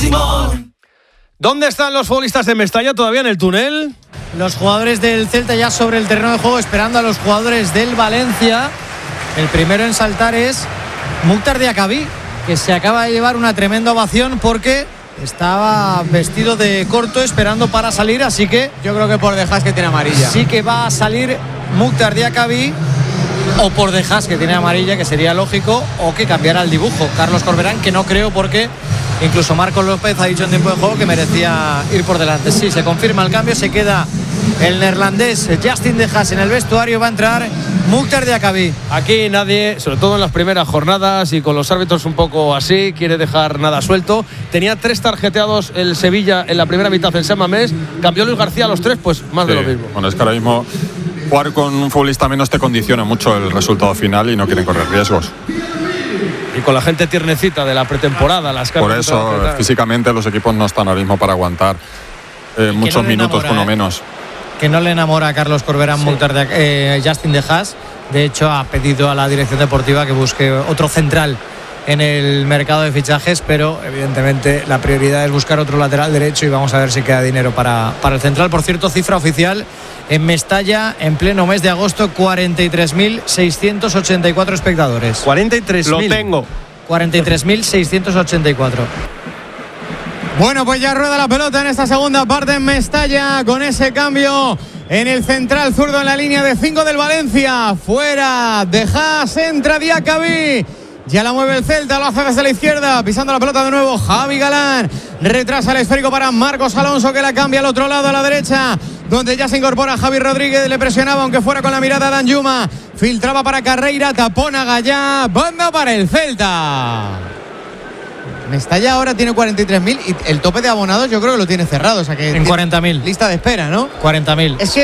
Simón. ¿Dónde están los futbolistas de Mestalla? ¿Todavía en el túnel? Los jugadores del Celta ya sobre el terreno de juego esperando a los jugadores del Valencia. El primero en saltar es Mukhtar Diakhaby, que se acaba de llevar una tremenda ovación porque estaba vestido de corto esperando para salir, así que yo creo que por De Haas, que tiene amarilla. Sí que va a salir Mukhtar Diakhaby, o por De Haas, que tiene amarilla, que sería lógico, o que cambiara el dibujo. Carlos Corberán, que no creo, porque incluso Marcos López ha dicho en tiempo de juego que merecía ir por delante. Sí, se confirma el cambio, se queda el neerlandés Justin De Haas en el vestuario, va a entrar Mukhtar Diakhaby. Aquí nadie, sobre todo en las primeras jornadas y con los árbitros un poco así, quiere dejar nada suelto. Tenía 3 tarjeteados el Sevilla en la primera mitad en San Mamés, cambió Luis García a los 3, pues más de lo mismo. Bueno, es que ahora mismo jugar con un futbolista menos te condiciona mucho el resultado final y no quieren correr riesgos. Y con la gente tiernecita de la pretemporada, las por eso físicamente los equipos no están ahora mismo para aguantar muchos minutos, uno menos. Que no le enamora a Carlos Corberán Justin De Haas. De hecho, ha pedido a la dirección deportiva que busque otro central en el mercado de fichajes, pero evidentemente la prioridad es buscar otro lateral derecho y vamos a ver si queda dinero para el central. Por cierto, cifra oficial en Mestalla, en pleno mes de agosto, 43.684 espectadores. 43.000. Lo tengo. 43.684. Bueno, pues ya rueda la pelota en esta segunda parte en Mestalla, con ese cambio en el central zurdo en la línea de 5 del Valencia. Fuera De Haas, entra Diakhaby. Ya la mueve el Celta, lo hace desde la izquierda, pisando la pelota de nuevo Javi Galán. Retrasa el esférico para Marcos Alonso, que la cambia al otro lado, a la derecha, donde ya se incorpora Javi Rodríguez. Le presionaba, aunque fuera con la mirada, Danjuma. Filtraba para Carreira, tapona Gallá. Banda para el Celta. Mestalla ahora tiene 43.000 y el tope de abonados yo creo que lo tiene cerrado. O sea que en 40.000. Lista de espera, ¿no? 40.000. Es que